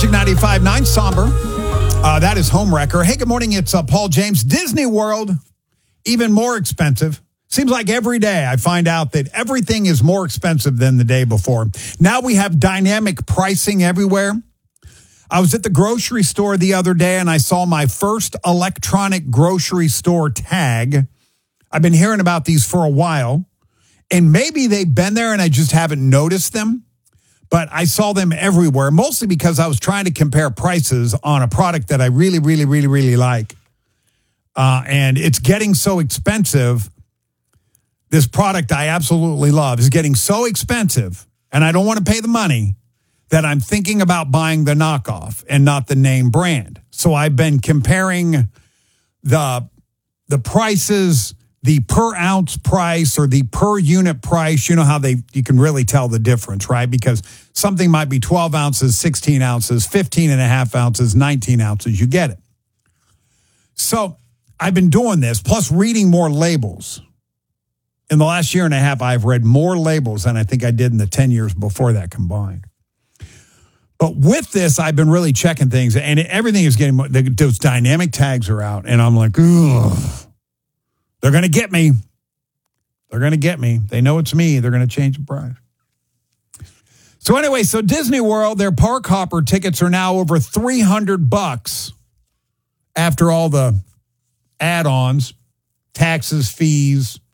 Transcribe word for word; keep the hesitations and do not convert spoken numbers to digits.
Magic ninety-five point nine Somber. Uh, that is Homewrecker. Hey, good morning. It's uh, Paul James. Disney World, even more expensive. Seems like every day I find out that everything is more expensive than the day before. Now we have dynamic pricing everywhere. I was at the grocery store the other day and I saw my first electronic grocery store tag. I've been hearing about these for a while, and maybe they've been there and I just haven't noticed them. But I saw them everywhere, mostly because I was trying to compare prices on a product that I really, really, really, really like. Uh, and it's getting so expensive. This product I absolutely love is getting so expensive, and I don't want to pay the money, that I'm thinking about buying the knockoff and not the name brand. So I've been comparing the, the prices, the per ounce price or the per unit price. You know how they you can really tell the difference, right? Because something might be twelve ounces, sixteen ounces, fifteen and a half ounces, nineteen ounces. You get it. So I've been doing this, plus reading more labels. In the last year and a half, I've read more labels than I think I did in the ten years before that combined. But with this, I've been really checking things, and everything is getting, those dynamic tags are out, and I'm like, ugh. They're going to get me. They're going to get me. They know it's me. They're going to change the price. So anyway, so Disney World, their park hopper tickets are now over three hundred bucks after all the add-ons, taxes, fees,